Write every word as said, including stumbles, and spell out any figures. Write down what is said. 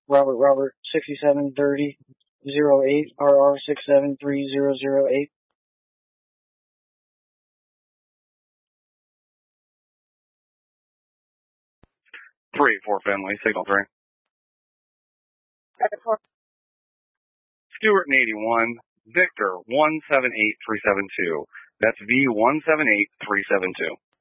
Robert Robert sixty-seven thirty zero eight R R six seven three zero zero eight. Three four Finley, signal three. Stewart and eighty-one, Victor one seven eight three seven two. That's V one seven eight three seven two.